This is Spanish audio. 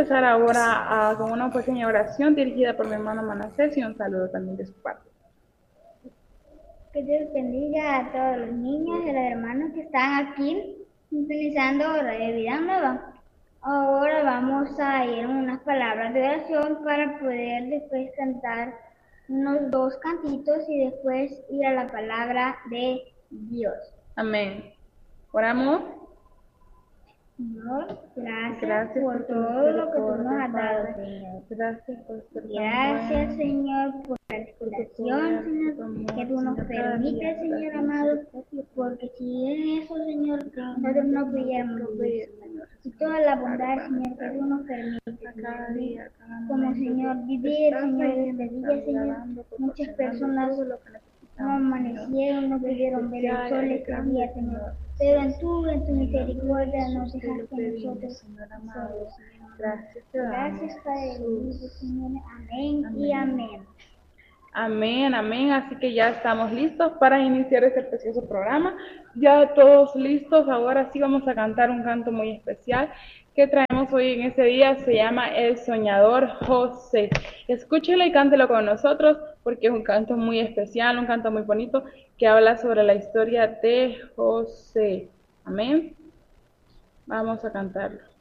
empezar ahora con una pequeña oración dirigida por mi hermano Manasés y un saludo también de su parte. Que Dios bendiga a todos los niños y a los hermanos que están aquí sintonizando Radio Vida Nueva. Ahora vamos a ir a unas palabras de oración para poder después cantar unos 2 cantitos y después ir a la palabra de Dios. Amén. Oramos. Señor, gracias por todo lo que tú nos has dado, Señor. Gracias por ser tan Gracias, bueno, Señor, por la respiración, Señor, que tú nos permites, Señor amado, porque si en eso, Señor, nosotros no pudiéramos vivir. Y toda la bondad, Señor, que tú nos permites, cada día, cada como, momento. Señor, vivir, Estás Señor, ahí este en día, nuestra vida, Señor. dando, Muchas proporcionando personas todo lo que no necesitamos, amanecieron, no pudieron ver el sol este día, Señor. Pero en tu misericordia nos dejaste a nosotros Señor solos, amado. Señor. Gracias te damos, Gracias, Padre bendito, Jesús. Señor. Amén y amén. Amén, amén. Así que ya estamos listos para iniciar este precioso programa. Ya todos listos. Ahora sí vamos a cantar un canto muy especial que traemos hoy en este día. Se llama El Soñador José. Escúchelo y cántelo con nosotros porque es un canto muy especial, un canto muy bonito que habla sobre la historia de José. Amén. Vamos a cantarlo.